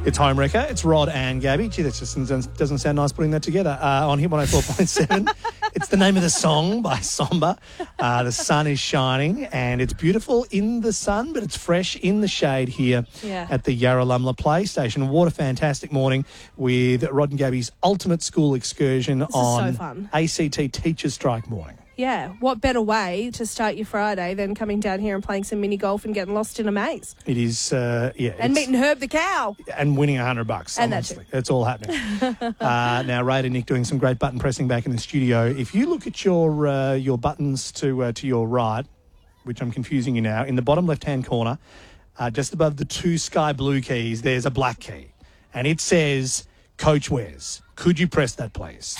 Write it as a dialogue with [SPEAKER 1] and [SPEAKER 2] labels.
[SPEAKER 1] It's Home Wrecker. It's Rod and Gabby. Gee, that just doesn't sound nice putting that together. On Hit 104.7. It's the name of the song by Somber. The sun is shining and it's beautiful in the sun, but it's fresh in the shade here at the Yarralumla Play Station. What a fantastic morning with Rod and Gabby's ultimate school excursion on
[SPEAKER 2] so fun.
[SPEAKER 1] ACT Teachers Strike morning.
[SPEAKER 2] Yeah, what better way to start your Friday than coming down here and playing some mini golf and getting lost in a maze?
[SPEAKER 1] It is,
[SPEAKER 2] And meeting Herb the cow.
[SPEAKER 1] And winning $100.
[SPEAKER 2] And that's it.
[SPEAKER 1] It's all happening. Now, Ray and Nick doing some great button pressing back in the studio. If you look at your buttons to your right, which I'm confusing you now, in the bottom left-hand corner, just above the two sky blue keys, there's a black key. And it says Coach Wes. Could you press that, please?